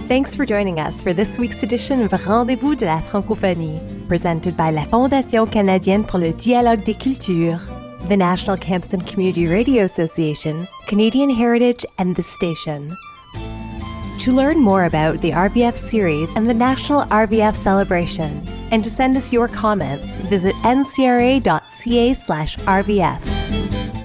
Thanks for joining us for this week's edition of Rendez-vous de la Francophonie, presented by la Fondation canadienne pour le dialogue des cultures, the National Campus and Community Radio Association, Canadian Heritage, and The Station. To learn more about the RVF series and the National RVF Celebration, and to send us your comments, visit ncra.ca/RVF.